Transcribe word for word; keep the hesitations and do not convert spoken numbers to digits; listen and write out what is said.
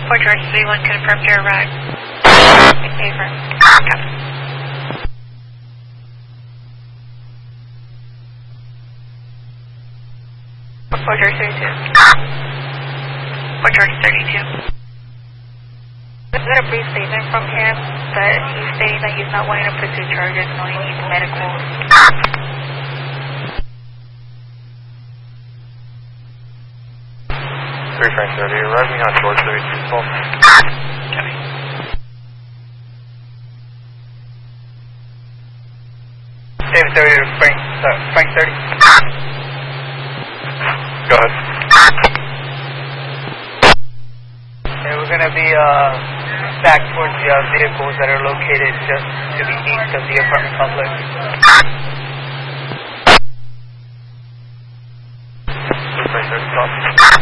Fort George three one, confirmed your arrival. Affirm. Copy. Fort George thirty-two. Fort George thirty-two. I got a brief statement from him, but he's stating that he's not wanting to pursue charges, no, he needs medical. three Frank thirty, arriving on George thirty-two, full. Copy. David thirty to Frank, uh, Frank thirty. Go ahead. Okay, we're going to be uh, back towards the uh, vehicles that are located just to the east of the apartment complex. three Frank thirty, stop.